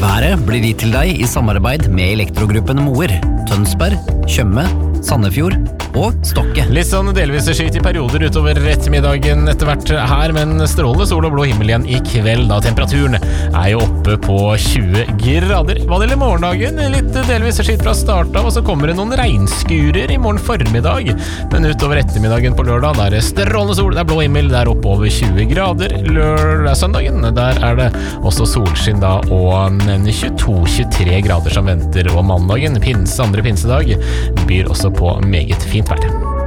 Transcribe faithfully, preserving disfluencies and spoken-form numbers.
Været blir gitt til deg i samarbeid med Elektrogruppen Moer, Tønsberg, Tjøme, Sandefjord og Stokke. Litt sånn delvis skyt i perioder utover ettermiddagen etter hvert her, men strålende sol og blå himmel igjen i kveld da. Temperaturen er jo oppe på tjue grader. Hva det gjelder morgendagen? Litt delvis skyt fra start av, og så kommer det noen regnskurer i morgen formiddag. Men utover ettermiddagen på lørdag, der er det strålende sol, det er blå himmel, det er oppe over tjue grader. Lørdag søndagen, der er det også solskinn da, og tjueto til tjuetre grader som venter. Og mandagen, pinse, andre pinsedag, byr også på meget fint vær.